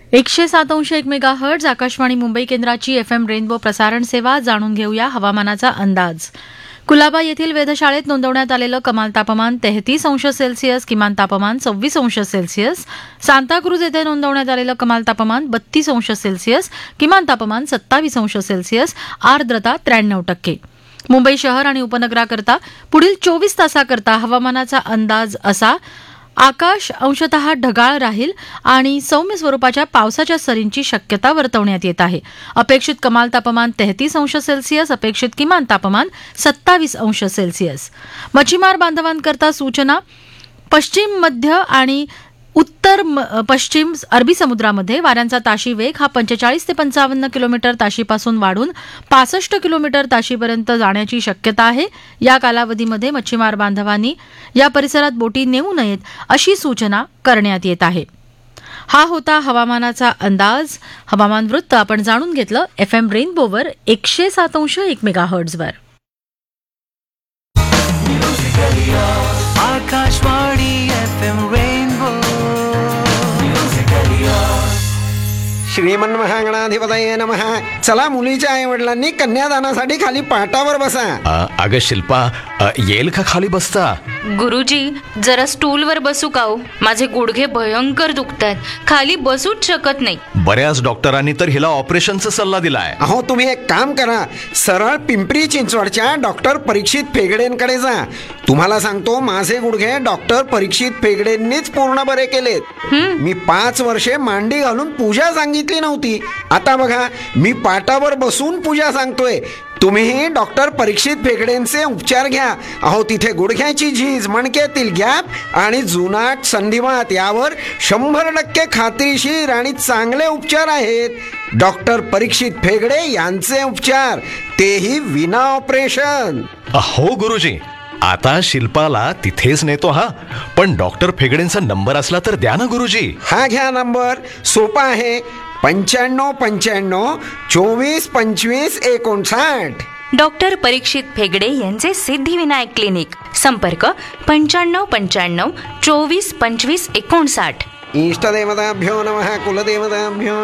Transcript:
107.1 megahertz Akashvani Mumbai केंद्राची FM rainbow प्रसारण सेवा. जाणून घेऊया हवामानाचा अंदाज. कुलाबा येथील वेधशाळेत नोंदवण्यात आलेलं कमाल तापमान 33 अंश सेल्सिअस, किमान तापमान 26 अंश सेल्सिअस. सांताक्रूज येथे नोंदवण्यात आलेलं कमाल तापमान 32 अंश सेल्सिअस, किमान तापमान 27 अंश सेल्सिअस. आर्द्रता 93%. मुंबई शहर आणि उपनगराकरता पुढील 24 तासाकरता हवामानाचा अंदाज असा: आकाश अंशतः ढगाळ राहील आणि सौम्य स्वरूपाच्या पावसाच्या सरींची शक्यता वर्तवण्यात येत आहे. अपेक्षित कमाल तापमान 33 अंश सेल्सिअस, अपेक्षित किमान तापमान 27 अंश सेल्सिअस. मच्छीमार बांधवांकरता सूचना: पश्चिम मध्य आणि उत्तर पश्चिम अरबी समुद्रामध्ये वाऱ्यांचा ताशी वेग हा 45 ते 55 किलोमीटर ताशीपासून वाढून 65 किलोमीटर ताशीपर्यंत जाण्याची शक्यता आहे. या कालावधीमध्ये मच्छीमार बांधवांनी या परिसरात बोटी नेऊ नयेत अशी सूचना करण्यात येत आहे. हा होता हवामानाचा अंदाज. हवामान वृत्त आपण जाणून घेतलं FM रेनबोवर 107.1 मेगाहर्ट्झवर. Akashvani FM rainbow. श्रीमन महागणाधिपतये नमः. चला, मुलीच्या आई वडिलांनी कन्यादानासाठी खाली पाटावर बसा. अगं शिल्पा, येईल का खाली बसता? गुरुजी, जरा स्टूलवर बसू का हो? माझे गुडघे भयंकर दुखतात, खाली बसूच शकत नाही. बऱ्याच डॉक्टरांनी तर हिला ऑपरेशनचा सल्ला दिलाय. अहो, तुम्ही एक काम करा, सरळ पिंपरी चिंचवडच्या डॉक्टर परीक्षित फेगडेंकडे जा. तुम्हाला सांगतो, माझे गुडघे डॉक्टर परीक्षित फेगडेंनीच पूर्ण बरे केलेत. मी 5 वर्षे मांडी घालून पूजा सांगितली नव्हती. आता बघा, मी पाटावर बसून पूजा सांगतोय. तुम्हीही डॉक्टर परीक्षित फेगडेंचे उपचार घ्या. अहो, तिथे गुडघ्याची झीज, मणक्यातील गॅप आणि जुनाट संधिवात यावर 100% खात्रीशीर आणि चांगले उपचार आहेत. डॉक्टर परीक्षित फेगडे यांचे उपचार, तेही विना ऑपरेशन. हो गुरुजी, आता शिल्पाला तिथेच नेतो. हा, पण डॉक्टर फेगडेंचा नंबर असला तर द्या ना गुरुजी. हा घ्या नंबर, सोपा आहे. 9595 24 25 59. डॉक्टर परीक्षित फेगडे यांचे सिद्धिविनायक क्लिनिक. संपर्क 9595 24 25 59. इष्टदेवताभ्यो नमः. कुलदेवताभ्यो